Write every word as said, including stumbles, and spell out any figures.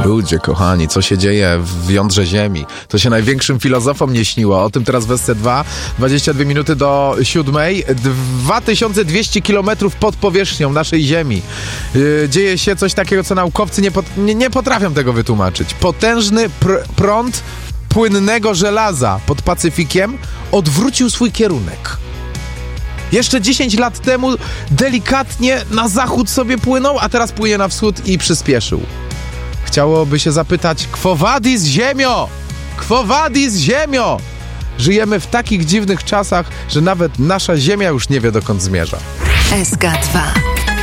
Ludzie kochani, co się dzieje w jądrze Ziemi? To się największym filozofom nie śniło. O tym teraz w S C dwa. dwadzieścia dwie minuty do siódmej. dwa tysiące dwieście kilometrów pod powierzchnią naszej Ziemi. Yy, dzieje się coś takiego, co naukowcy nie, pot- nie, nie potrafią tego wytłumaczyć. Potężny pr- prąd płynnego żelaza pod Pacyfikiem odwrócił swój kierunek. Jeszcze dziesięć lat temu delikatnie na zachód sobie płynął, a teraz płynie na wschód i przyspieszył. Chciałoby się zapytać, Quo vadis Ziemio? Quo vadis Ziemio? Żyjemy w takich dziwnych czasach, że nawet nasza Ziemia już nie wie, dokąd zmierza. S K dwa.